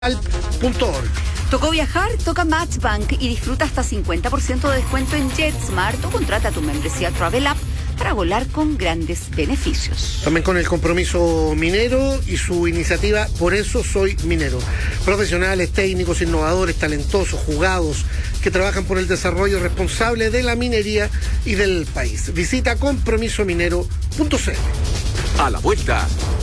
Alp.org. ¿Tocó viajar? Toca Matchbank y disfruta hasta 50% de descuento en JetSmart o contrata tu membresía Travel App para volar con grandes beneficios. También con el compromiso minero y su iniciativa Por eso soy minero. Profesionales, técnicos, innovadores, talentosos, jugados, que trabajan por el desarrollo responsable de la minería y del país. Visita compromisominero.cl. A la vuelta,